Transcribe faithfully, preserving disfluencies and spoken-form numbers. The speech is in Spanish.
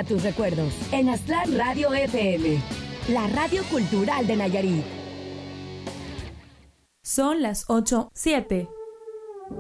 refresca tus recuerdos. En Aztlán Radio F M, la radio cultural de Nayarit. Son las ocho siete.